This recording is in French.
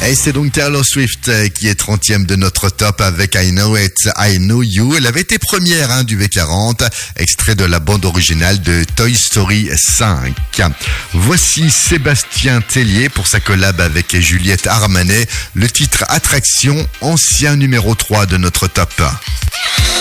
Et c'est donc Taylor Swift qui est 30e de notre top avec I Know It, I Know You. Elle avait été première du V40, extrait de la bande originale de Toy Story 5. Voici Sébastien Tellier pour sa collab avec Juliette Armanet. Le titre Attraction, ancien numéro 3 de notre top.